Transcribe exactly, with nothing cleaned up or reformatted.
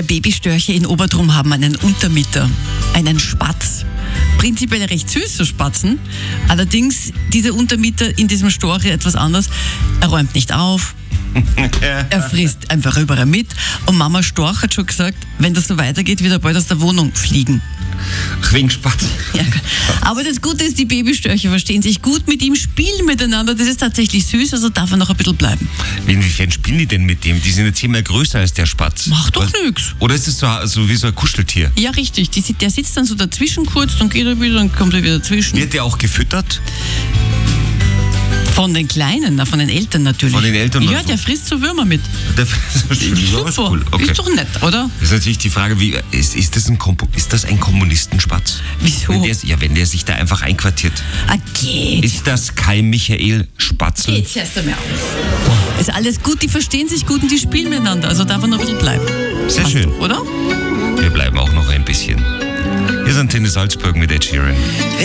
Ja, Babystörche in Obertrum haben einen Untermieter, einen Spatz. Prinzipiell recht süß, so Spatzen. Allerdings, dieser Untermieter in diesem Storch etwas anders. Er räumt nicht auf. Er frisst einfach überall mit. Und Mama Storch hat schon gesagt, wenn das so weitergeht, wird er bald aus der Wohnung fliegen. Ach, wegen Spatz. Ja. Aber das Gute ist, die Babystörche verstehen sich gut mit ihm, spielen miteinander. Das ist tatsächlich süß, also darf er noch ein bisschen bleiben. Inwiefern spielen die denn mit dem? Die sind jetzt zehnmal größer als der Spatz. Macht doch Was? nix. Oder ist es so, so wie so ein Kuscheltier? Ja, richtig. Die, der sitzt dann so dazwischen kurz, dann geht er wieder, dann kommt er wieder dazwischen. Wird der auch gefüttert? Von den Kleinen, na, von den Eltern natürlich. Von den Eltern? Ja, also. der frisst so Würmer mit. Der, das ist Super. cool. Okay. Ist doch nett, oder? Das ist natürlich die Frage, wie, ist, ist, das ein Kompo, ist das ein Kommunistenspatz? Wieso? Wenn der, ja, wenn der sich da einfach einquartiert. Ah, geht. Ist das Kai Michael Spatzl? Jetzt hörst du mir auf. Ist alles gut, die verstehen sich gut und die spielen miteinander. Also darf er noch ein bisschen bleiben. Sehr Passt schön. doch, oder? Wir bleiben auch noch ein bisschen. Wir sind Tennis Salzburg mit Ed Sheeran.